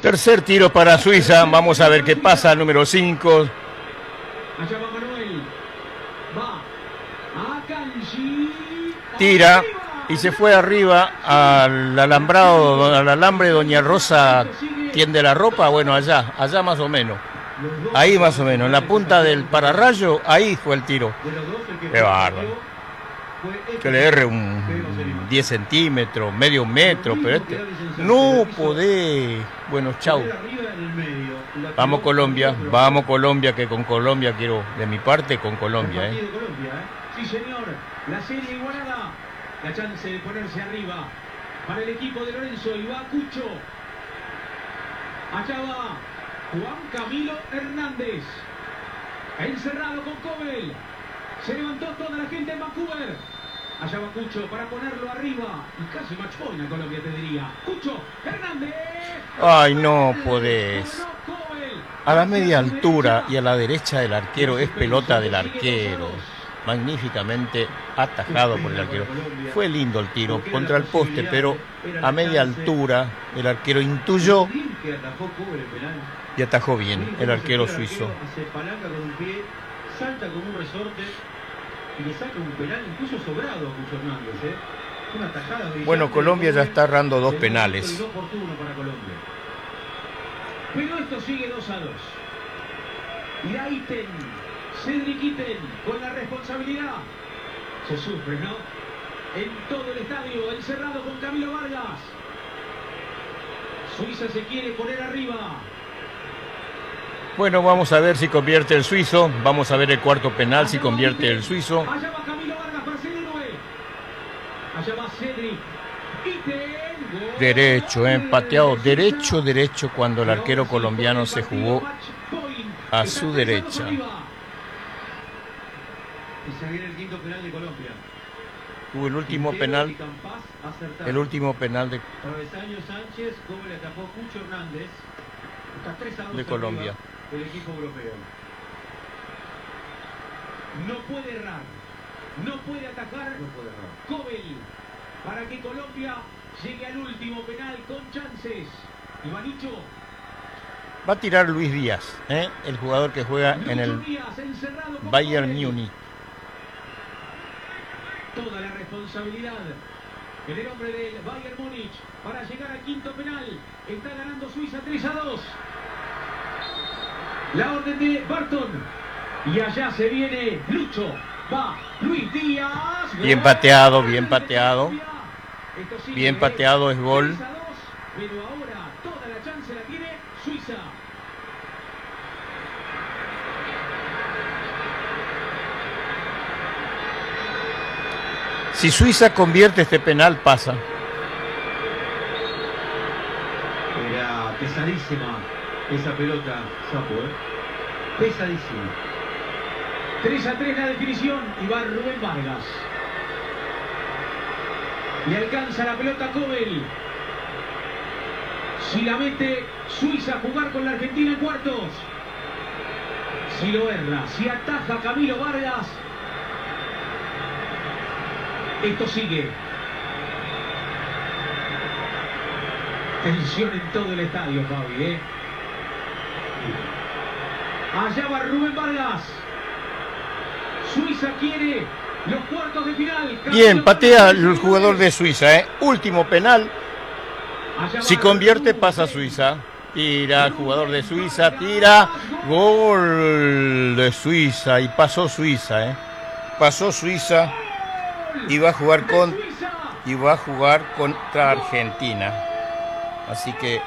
Tercer tiro para Suiza. Vamos a ver qué pasa. Número 5. Allá va Manuel. Va. Akanji. Tira. Y se fue arriba al alambrado, al alambre Doña Rosa tiende la ropa. Bueno, allá más o menos. Ahí más o menos. En la punta del pararrayo, ahí fue el tiro. Qué bárbaro. Que le erre un 10 centímetros, medio metro, pero este no podés. Bueno, chau. Vamos Colombia, que con Colombia quiero, de mi parte, con Colombia. Sí, señor, la serie igualada, la chance de ponerse arriba para el equipo de Lorenzo, y va Cucho. Allá va Juan Camilo Hernández, encerrado con Cobel. Se levantó toda la gente en Vancouver. Allá va Cucho para ponerlo arriba. Y casi machona Colombia, te diría. Cucho Hernández. Ay, no podés. A la media altura y a la derecha del arquero, es pelota del arquero. Magníficamente atajado por el arquero. Fue lindo el tiro contra el poste, pero a media altura el arquero intuyó y atajó bien el arquero suizo. Se palanca con un pie, salta como un resorte y le saca un penal incluso sobrado a Cucho Hernández. Una tajada brillante. Bueno, Colombia ya está errando 2 penales. Inoportuno para Colombia. Pero esto sigue 2-2. Y ahí Cedric Itten con la responsabilidad. Se sufre, ¿no? En todo el estadio, encerrado con Camilo Vargas. Suiza se quiere poner arriba. Bueno, vamos a ver si convierte el suizo. Vamos a ver el cuarto penal, si convierte el suizo. Allá va Camilo Vargas para Cedric. Allá va Cedric Itten. Derecho, pateado derecho, cuando el arquero colombiano se jugó a su derecha. Y se viene el quinto penal de Colombia. El último penal de Travesaño Sánchez, como le atajó Cucho Hernández. Está 3-2 de Colombia. El equipo europeo. No puede errar. No puede atacar. Cobel. Para que Colombia llegue al último penal con chances. Ivanucho. Va a tirar Luis Díaz, el jugador que juega en el Bayern Múnich. Toda la responsabilidad en el hombre del Bayern Múnich para llegar al quinto penal. Está ganando Suiza 3-2. La orden de Barton. Y allá se viene Lucho. Va Luis Díaz. Bien pateado. Bien pateado, es gol. Pero ahora toda la chance la tiene Suiza. Si Suiza convierte este penal, pasa. Era pesadísima esa pelota, Sapo, pesadísima. 3-3 la definición, y va Rubén Vargas. Le alcanza la pelota a Cobel. Si la mete Suiza a jugar con la Argentina en cuartos. Si lo erra, si ataja Camilo Vargas. Esto sigue. Tensión en todo el estadio, Fabi, Allá va Rubén Vargas. Suiza quiere los cuartos de final. Bien, patea el jugador de Suiza, Último penal. Si convierte, pasa Suiza. Tira el jugador de Suiza, tira. Gol de Suiza. Y pasó Suiza, Pasó Suiza. Y va a jugar contra Argentina. Así que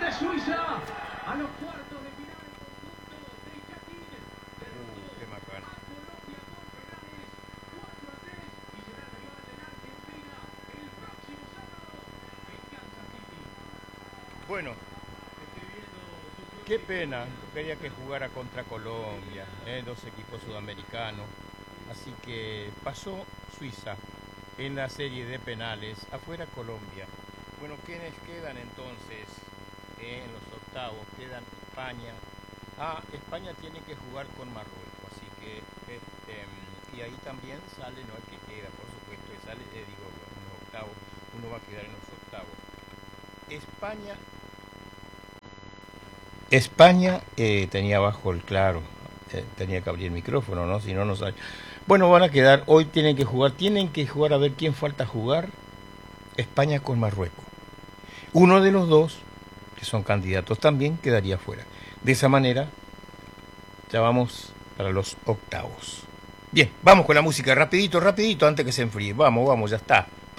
qué macana. Bueno, qué pena. Quería que jugara contra Colombia, 2 equipos sudamericanos. Así que pasó Suiza en la serie de penales, afuera Colombia. Bueno, ¿quiénes quedan entonces en los octavos? Quedan España. España tiene que jugar con Marruecos, así que y ahí también sale, no el que queda, por supuesto, que sale, en los octavos, uno va a quedar en los octavos. España España tenía abajo el claro, tenía que abrir el micrófono, ¿no? Si no, no sale. Bueno, van a quedar, hoy tienen que jugar a ver quién falta jugar, España con Marruecos. Uno de los dos, que son candidatos también, quedaría fuera. De esa manera, ya vamos para los octavos. Bien, vamos con la música, rapidito, rapidito, antes que se enfríe. Vamos, vamos, ya está.